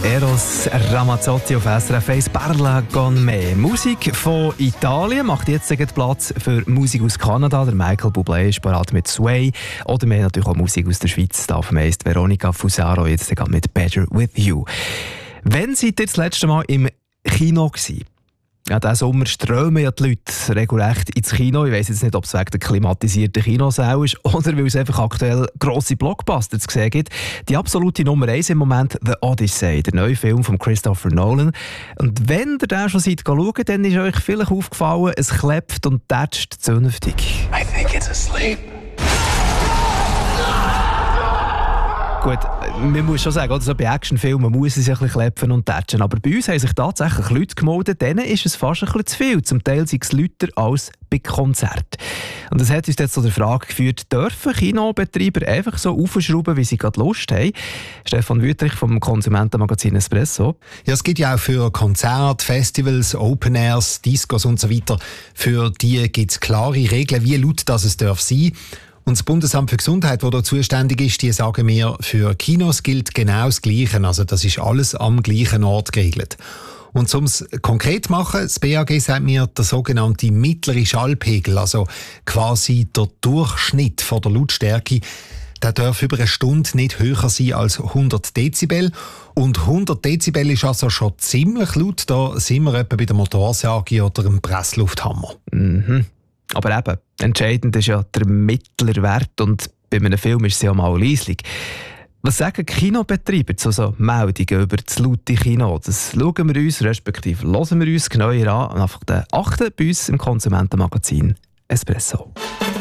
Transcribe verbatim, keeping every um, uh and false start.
Eros Ramazzotti auf S R F eins, Parla con me. Musik von Italien macht jetzt Platz für Musik aus Kanada. Der Michael Bublé ist parat mit Sway. Oder wir haben natürlich auch Musik aus der Schweiz. Da auf dem ist Veronica Fusaro jetzt mit Better With You. Wann seid ihr das letzte Mal im Kino gewesen? Ja, diesen Sommer strömen ja die Leute regelrecht ins Kino. Ich weiss jetzt nicht, ob es wegen der klimatisierten Kinosäle ist oder weil es einfach aktuell grosse Blockbuster zu sehen gibt. Die absolute Nummer eins im Moment, The Odyssey, der neue Film von Christopher Nolan. Und wenn ihr den schon seid schauen, dann ist euch vielleicht aufgefallen, es klebt und tätscht zünftig. I think it's asleep. Gut, man muss schon sagen, oder so bei Actionfilmen muss es ein bisschen klepfen und tätschen. Aber bei uns haben sich tatsächlich Leute gemeldet, denen ist es fast ein bisschen zu viel. Zum Teil sind es lauter als bei Konzerten. Und das hat uns jetzt zu der Frage geführt, dürfen Kinobetreiber einfach so aufschrauben, wie sie gerade Lust haben? Stefan Wüthrich vom Konsumentenmagazin Espresso. Ja, es gibt ja auch für Konzerte, Festivals, Open Airs, Discos und so weiter, für die gibt es klare Regeln, wie laut das es darf sein. Und das Bundesamt für Gesundheit, das da zuständig ist, die sagen mir, für Kinos gilt genau das Gleiche. Also das ist alles am gleichen Ort geregelt. Und um es konkret zu machen, das B A G sagt mir, der sogenannte mittlere Schallpegel, also quasi der Durchschnitt von der Lautstärke, der darf über eine Stunde nicht höher sein als hundert Dezibel. Und hundert Dezibel ist also schon ziemlich laut. Da sind wir etwa bei der Motorsage oder einem Presslufthammer. Mhm. Aber eben, entscheidend ist ja der mittlere Wert und bei einem Film ist es ja mal leislich. Was sagen Kinobetreiber zu so Meldungen über das laute Kino? Das schauen wir uns, respektive hören wir uns genauer an. Und einfach achten bei uns im Konsumentenmagazin Espresso.